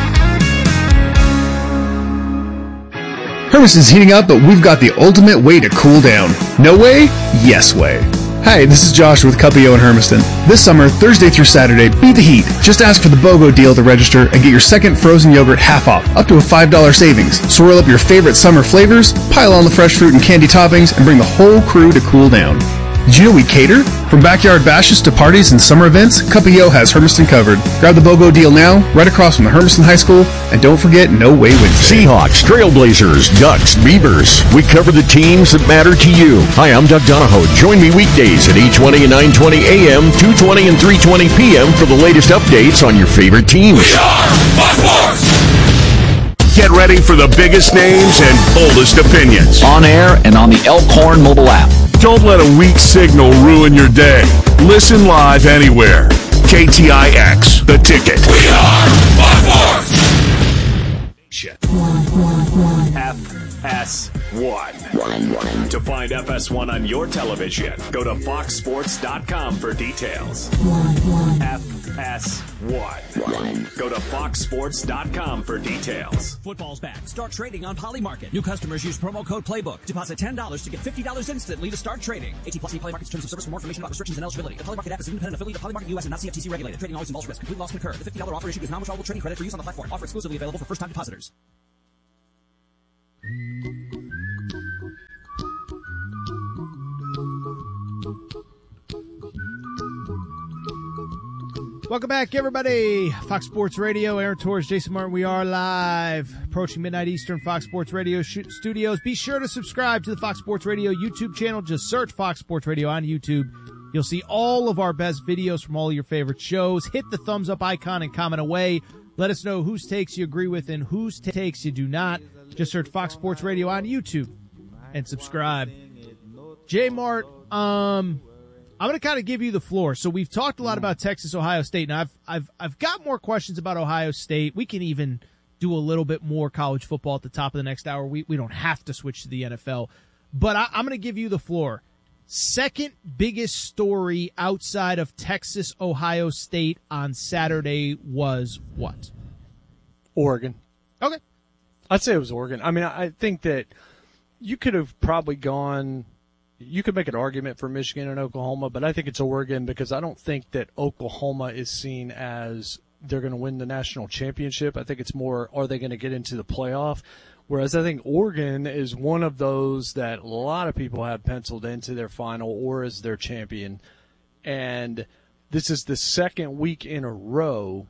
Hermiston's heating up, but we've got the ultimate way to cool down. No way? Yes way. Hi, this is Josh with Cuppio in Hermiston. This summer, Thursday through Saturday, beat the heat. Just ask for the BOGO deal to register and get your second frozen yogurt half off, up to a five dollar savings. Swirl up your favorite summer flavors, pile on the fresh fruit and candy toppings, and bring the whole crew to cool down. Did you know we cater? From backyard bashes to parties and summer events, Cuppy-O has Hermiston covered. Grab the BOGO deal now, right across from the Hermiston High School, and don't forget No Way Wednesday. Seahawks, Trailblazers, Ducks, Beavers. We cover the teams that matter to you. Hi, I'm Doug Donahoe. Join me weekdays at eight twenty and nine twenty a m, two twenty and three twenty p m for the latest updates on your favorite teams. We are Fox Sports! Get ready for the biggest names and boldest opinions. On air and on the Elkhorn mobile app. Don't let a weak signal ruin your day. Listen live anywhere. K T I X, The Ticket. We are Fox Sports! F S one. To find F S one on your television, go to fox sports dot com for details. F S one. Go to fox sports dot com for details. Football's back. Start trading on Polymarket. New customers use promo code Playbook. Deposit ten dollars to get fifty dollars instantly to start trading. eighteen plus, see Polymarket's terms of service for more information about restrictions and eligibility. The Polymarket app is an independent affiliate of Polymarket U S and not C F T C regulated. Trading always involves risk. Complete loss can occur. The fifty dollars offer issued is non-withdrawable trading credit for use on the platform. Offer exclusively available for first-time depositors. Welcome back, everybody. Fox Sports Radio, Aaron Torres, Jason Martin. We are live, approaching midnight Eastern, Fox Sports Radio studios. Be sure to subscribe to the Fox Sports Radio YouTube channel. Just search Fox Sports Radio on YouTube. You'll see all of our best videos from all your favorite shows. Hit the thumbs up icon and comment away. Let us know whose takes you agree with and whose takes you do not. Just search Fox Sports Radio on YouTube and subscribe. J Mart, um... I'm going to kind of give you the floor. So we've talked a lot about Texas, Ohio State. Now I've I've I've got more questions about Ohio State. We can even do a little bit more college football at the top of the next hour. We we don't have to switch to the N F L. But I, I'm going to give you the floor. Second biggest story outside of Texas, Ohio State on Saturday was what? Oregon. Okay. I'd say it was Oregon. I mean, I think that you could have probably gone – you could make an argument for Michigan and Oklahoma, but I think it's Oregon because I don't think that Oklahoma is seen as they're going to win the national championship. I think it's more, are they going to get into the playoff? Whereas I think Oregon is one of those that a lot of people have penciled into their final or as their champion. And this is the second week in a row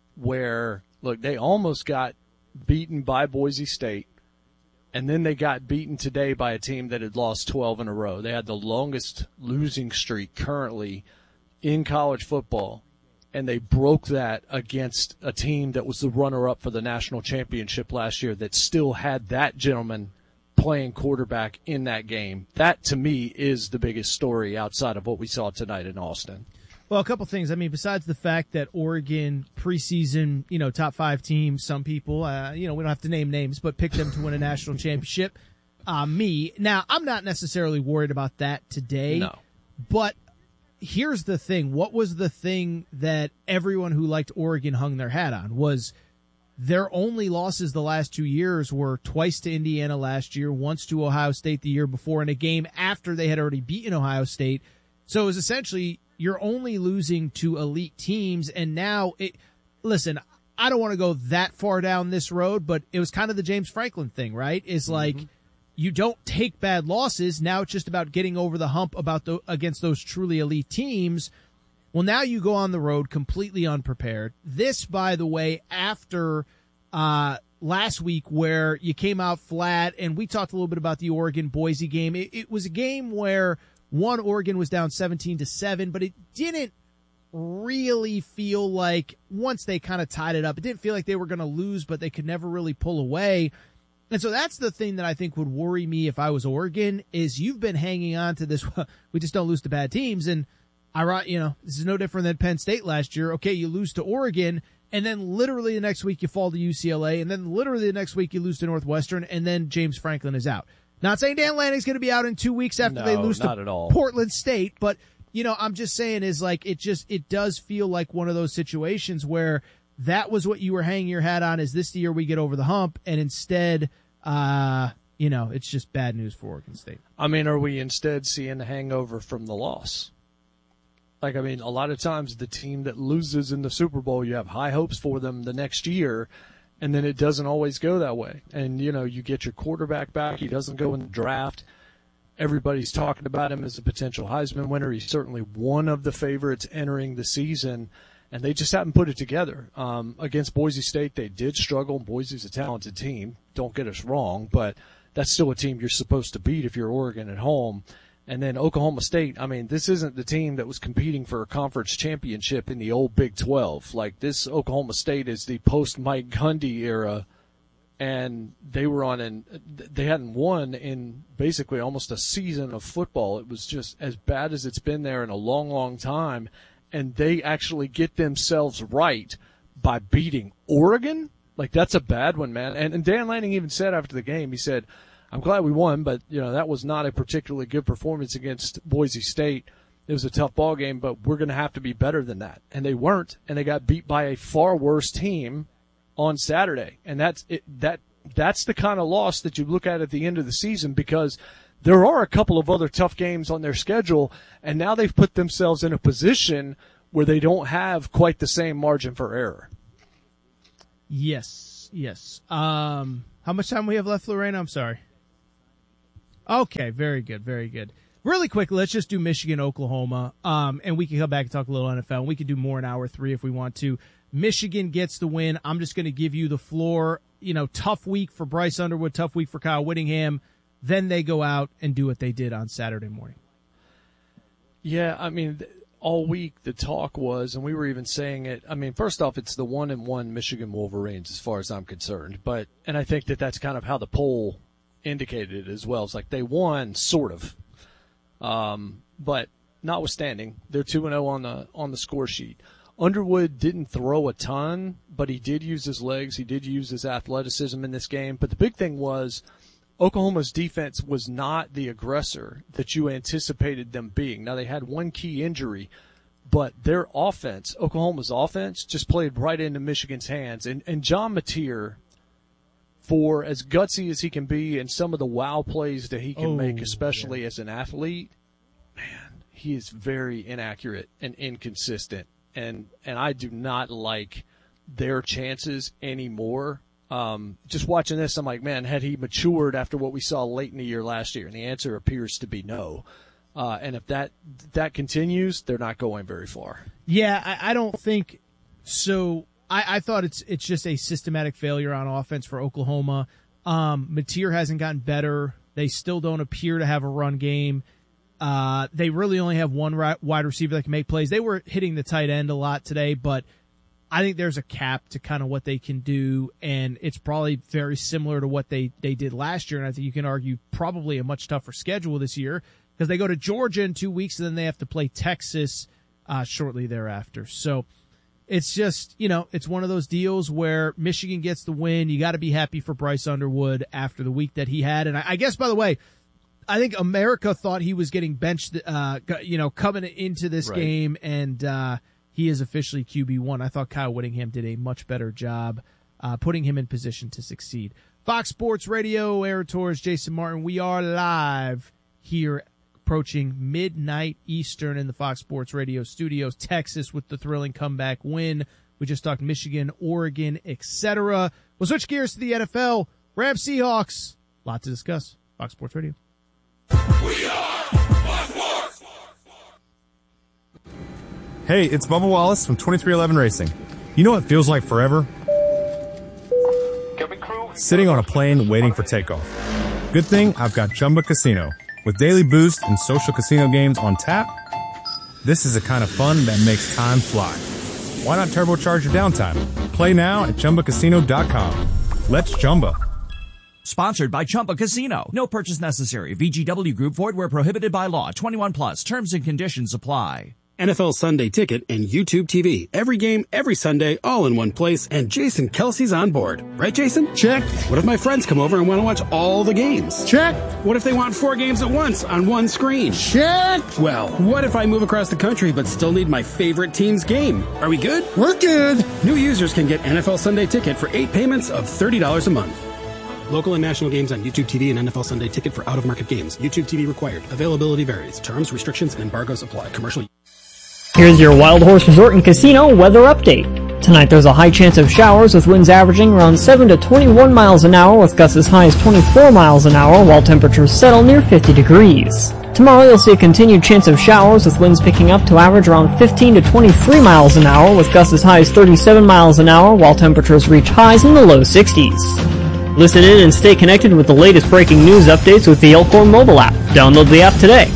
where, look, they almost got beaten by Boise State. And then they got beaten today by a team that had lost twelve in a row. They had the longest losing streak currently in college football, and they broke that against a team that was the runner-up for the national championship last year that still had that gentleman playing quarterback in that game. That, to me, is the biggest story outside of what we saw tonight in Austin. Well, a couple things. I mean, besides the fact that Oregon preseason, you know, top five team, some people, uh, you know, we don't have to name names, but pick them to win a national championship. Uh, me. Now, I'm not necessarily worried about that today. No. But here's the thing. What was the thing that everyone who liked Oregon hung their hat on was their only losses the last two years were twice to Indiana last year, once to Ohio State the year before, in a game after they had already beaten Ohio State. So it was essentially you're only losing to elite teams, and now it. Listen, I don't want to go that far down this road, but it was kind of the James Franklin thing, right? Is like mm-hmm. you don't take bad losses. Now it's just about getting over the hump about the against those truly elite teams. Well, now you go on the road completely unprepared. This, by the way, after uh, last week where you came out flat, and we talked a little bit about the Oregon-Boise game. It, it was a game where one, Oregon was down seventeen to seven, but it didn't really feel like once they kind of tied it up, it didn't feel like they were going to lose, but they could never really pull away. And so that's the thing that I think would worry me if I was Oregon is you've been hanging on to this. We just don't lose to bad teams. And I, you know, this is no different than Penn State last year. Okay, you lose to Oregon, and then literally the next week you fall to U C L A, and then literally the next week you lose to Northwestern, and then James Franklin is out. Not saying Dan Lanning's going to be out in two weeks after no, they lose not to at all. Portland State, but you know, I'm just saying is like it just it does feel like one of those situations where that was what you were hanging your hat on. Is this the year we get over the hump? And instead, uh, you know, it's just bad news for Oregon State. I mean, are we instead seeing the hangover from the loss? Like, I mean, a lot of times the team that loses in the Super Bowl, you have high hopes for them the next year. And then it doesn't always go that way. And, you know, you get your quarterback back. He doesn't go in the draft. everybody's talking about him as a potential Heisman winner. He's certainly one of the favorites entering the season, and they just haven't put it together. Um, against Boise State, they did struggle. Boise's a talented team. Don't get us wrong, but that's still a team you're supposed to beat if you're Oregon at home. And then Oklahoma State, I mean, this isn't the team that was competing for a conference championship in the old Big twelve. Like, this Oklahoma State is the post-Mike Gundy era, and they were on an they hadn't won in basically almost a season of football. It was just as bad as it's been there in a long, long time, and they actually get themselves right by beating Oregon? Like, that's a bad one, man. And, and Dan Lanning even said after the game, he said, I'm glad we won, but, you know, that was not a particularly good performance against Boise State. It was a tough ball game, but we're going to have to be better than that. And they weren't, and they got beat by a far worse team on Saturday. And that's it, that that's the kind of loss that you look at at the end of the season, because there are a couple of other tough games on their schedule, and now they've put themselves in a position where they don't have quite the same margin for error. Yes, yes. Um, how much time we have left, Lorena? I'm sorry. Okay, very good, very good. Really quick, let's just do Michigan, Oklahoma, um, and we can come back and talk a little N F L. We could do more in hour three if we want to. Michigan gets the win. I'm just going to give you the floor. You know, tough week for Bryce Underwood, tough week for Kyle Whittingham. Then they go out and do what they did on Saturday morning. Yeah, I mean, all week the talk was, and we were even saying it, I mean, first off, it's the one and one Michigan Wolverines as far as I'm concerned. But, and I think that that's kind of how the poll indicated it as well. It's like they won, sort of. Um, but notwithstanding, they're two and oh on the on the score sheet. Underwood didn't throw a ton, but he did use his legs. He did use his athleticism in this game. But the big thing was Oklahoma's defense was not the aggressor that you anticipated them being. Now, they had one key injury, but their offense, Oklahoma's offense, just played right into Michigan's hands. And, and John Mateer, for as gutsy as he can be and some of the wow plays that he can oh, make, especially yeah. as an athlete, man, he is very inaccurate and inconsistent. And and I do not like their chances anymore. Um, just watching this, I'm like, man, had he matured after what we saw late in the year last year? And the answer appears to be no. Uh, and if that that continues, they're not going very far. Yeah, I, I don't think so. I, I thought it's it's just a systematic failure on offense for Oklahoma. Um, Mateer hasn't gotten better. They still don't appear to have a run game. Uh, they really only have one right, wide receiver that can make plays. They were hitting the tight end a lot today, but I think there's a cap to kind of what they can do, and it's probably very similar to what they, they did last year, and I think you can argue probably a much tougher schedule this year because they go to Georgia in two weeks, and then they have to play Texas uh, shortly thereafter. So it's just, you know, it's one of those deals where Michigan gets the win. You got to be happy for Bryce Underwood after the week that he had. And I, I guess, by the way, I think America thought he was getting benched, uh, you know, coming into this right. game, and uh, he is officially Q B one. I thought Kyle Whittingham did a much better job uh, putting him in position to succeed. Fox Sports Radio, Aaron Torres, Jason Martin. We are live here approaching midnight Eastern in the Fox Sports Radio studios. Texas with the thrilling comeback win. We just talked Michigan, Oregon, et cetera. We'll switch gears to the N F L. Rams Seahawks. A lot to discuss. Fox Sports Radio. We are Fox Sports. Hey, it's Bubba Wallace from twenty-three eleven Racing. You know what feels like forever? Sitting on a plane waiting for takeoff. Good thing I've got Chumba Casino. With daily boost and social casino games on tap, this is the kind of fun that makes time fly. Why not turbocharge your downtime? Play now at Chumba Casino dot com. Let's Chumba. Sponsored by Chumba Casino. No purchase necessary. V G W Group. Void where prohibited by law. twenty-one plus. Terms and conditions apply. N F L Sunday Ticket and YouTube T V. Every game, every Sunday, all in one place, and Jason Kelsey's on board. Right, Jason? Check. What if my friends come over and want to watch all the games? Check. What if they want four games at once on one screen? Check. Well, what if I move across the country but still need my favorite team's game? Are we good? We're good. New users can get N F L Sunday Ticket for eight payments of thirty dollars a month. Local and national games on YouTube T V and N F L Sunday Ticket for out-of-market games. YouTube T V required. Availability varies. Terms, restrictions, and embargoes apply. Commercial. Here's your Wild Horse Resort and Casino weather update. Tonight there's a high chance of showers with winds averaging around seven to twenty-one miles an hour with gusts as high as twenty-four miles an hour while temperatures settle near fifty degrees. Tomorrow you'll see a continued chance of showers with winds picking up to average around fifteen to twenty-three miles an hour with gusts as high as thirty-seven miles an hour while temperatures reach highs in the low sixties. Listen in and stay connected with the latest breaking news updates with the Elkhorn mobile app. Download the app today.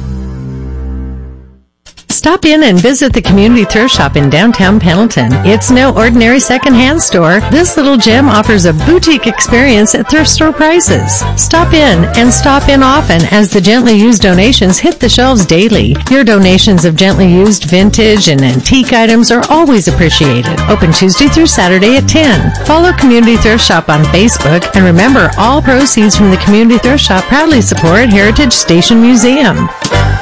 Stop in and visit the Community Thrift Shop in downtown Pendleton. It's no ordinary secondhand store. This little gem offers a boutique experience at thrift store prices. Stop in and stop in often as the gently used donations hit the shelves daily. Your donations of gently used vintage and antique items are always appreciated. Open Tuesday through Saturday at ten. Follow Community Thrift Shop on Facebook, and remember, all proceeds from the Community Thrift Shop proudly support Heritage Station Museum.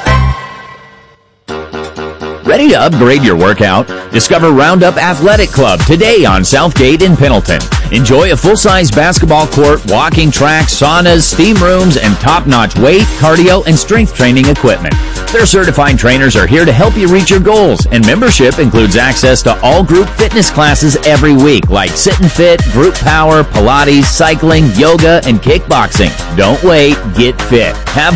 Ready to upgrade your workout? Discover Roundup Athletic Club today on Southgate in Pendleton. Enjoy a full-size basketball court, walking track, saunas, steam rooms, and top-notch weight, cardio, and strength training equipment. Their certified trainers are here to help you reach your goals, and membership includes access to all group fitness classes every week, like Sit and Fit, Group Power, Pilates, cycling, yoga, and kickboxing. Don't wait, get fit. Have